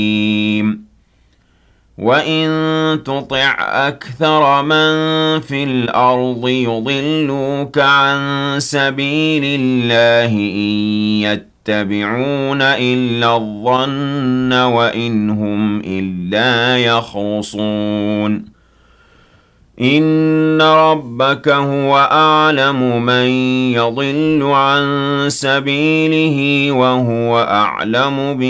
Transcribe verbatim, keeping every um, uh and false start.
وَإِن تُطِعْ أَكْثَرَ مَن فِي الْأَرْضِ يُضِلُّوكَ عَن سَبِيلِ اللَّهِ إِن يَتَّبِعُونَ إِلَّا الظَّنَّ وَإِنْ هُمْ إِلَّا يَخْرُصُونَ إِنَّ رَبَّكَ هُوَ أَعْلَمُ مَن يَضِلُّ عَن سَبِيلِهِ وَهُوَ أَعْلَمُ